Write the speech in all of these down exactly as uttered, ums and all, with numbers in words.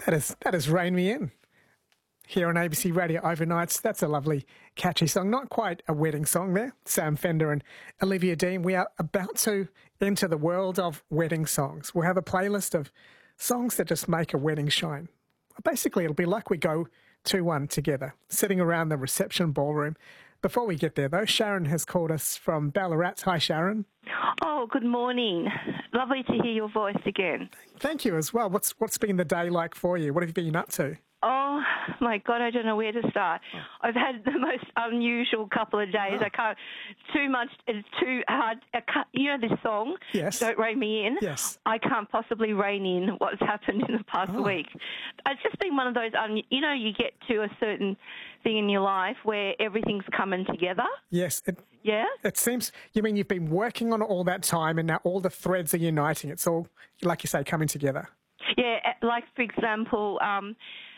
That is that is Rain Me In here on A B C Radio Overnights. That's a lovely, catchy song. Not quite a wedding song there. Sam Fender and Olivia Dean. We are about to enter the world of wedding songs. We'll have a playlist of songs that just make a wedding shine. Basically, it'll be like we go to one together, sitting around the reception ballroom. Before we get there, though, Sharon has called us from Ballarat. Hi, Sharon. Oh, good morning. Lovely to hear your voice again. Thank you as well. What's What's been the day like for you? What have you been up to? Oh, my God, I don't know where to start. Oh. I've had the most unusual couple of days. Oh. I can't, too much, it's too hard. I can't, you know this song? Yes. Don't Rein Me In? Yes. I can't possibly rein in what's happened in the past oh. week. It's just been one of those, un, you know, you get to a certain thing in your life where everything's coming together. Yes. It, yeah? It seems, you mean you've been working on it all that time and now all the threads are uniting. It's all, like you say, coming together. Yeah, like, for example, um,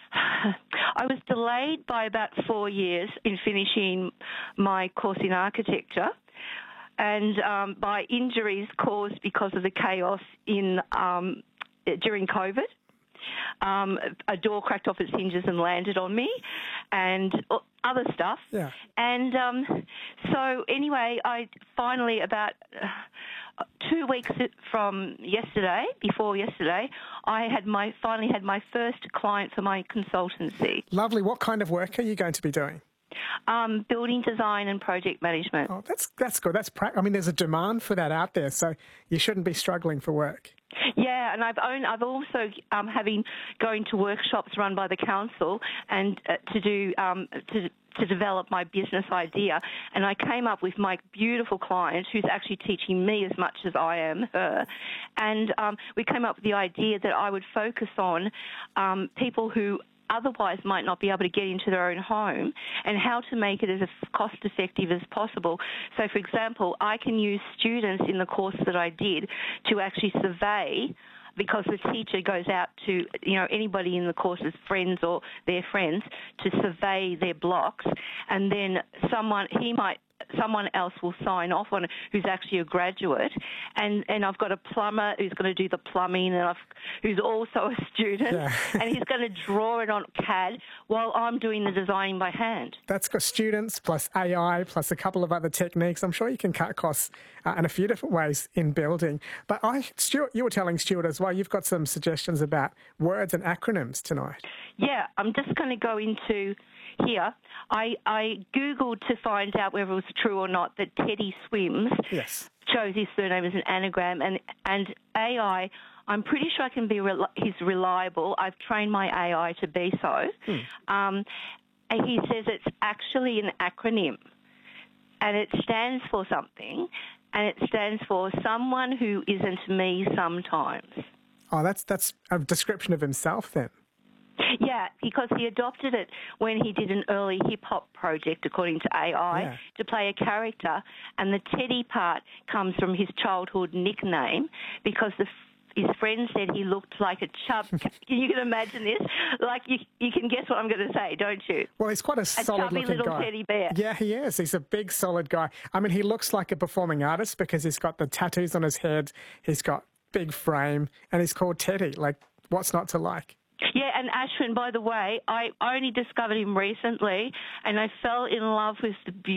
I was delayed by about four years in finishing my course in architecture, and um, by injuries caused because of the chaos in um, during COVID. Um, a door cracked off its hinges and landed on me, and other stuff. Yeah. And um, so anyway, I finally about uh, two weeks from yesterday, before yesterday, I had my finally had my first client for my consultancy. Lovely. What kind of work are you going to be doing? Um, building design and project management. Oh, that's that's good. That's pra- I mean, there's a demand for that out there, so you shouldn't be struggling for work. Yeah, and I've owned, I've also um, having going to workshops run by the council and uh, to do um, to to develop my business idea, and I came up with my beautiful client who's actually teaching me as much as I am her, and um, we came up with the idea that I would focus on um, people who otherwise might not be able to get into their own home, and how to make it as cost-effective as possible. So, for example, I can use students in the course that I did to actually survey, because the teacher goes out to, you know, anybody in the course's friends or their friends to survey their blocks, and then someone, he might, someone else will sign off on it who's actually a graduate, and, and I've got a plumber who's going to do the plumbing, and I've, who's also a student, yeah. and he's going to draw it on C A D while I'm doing the designing by hand. That's got students plus A I plus a couple of other techniques. I'm sure you can cut costs uh, in a few different ways in building. But I, Stuart, you were telling Stuart as well, you've got some suggestions about words and acronyms tonight. Yeah, I'm just going to go into here. I, I Googled to find out whether it was true or not that Teddy Swims yes. chose his surname as an anagram, and, and A I, I'm pretty sure I can be re- he's reliable. I've trained my A I to be so. Hmm. Um, and he says it's actually an acronym, and it stands for something, and it stands for someone who isn't me sometimes. Oh, that's that's a description of himself then. Yeah, because he adopted it when he did an early hip-hop project, according to A I, yeah. to play a character, and the Teddy part comes from his childhood nickname, because the his friend said he looked like a chub. You can imagine this. Like, you you can guess what I'm going to say, don't you? Well, he's quite a, a solid-looking little guy. Teddy bear. Yeah, he is. He's a big, solid guy. I mean, he looks like a performing artist because he's got the tattoos on his head, he's got big frame, and he's called Teddy. Like, what's not to like? Yeah, and Ashwin, by the way, I only discovered him recently, and I fell in love with the beauty.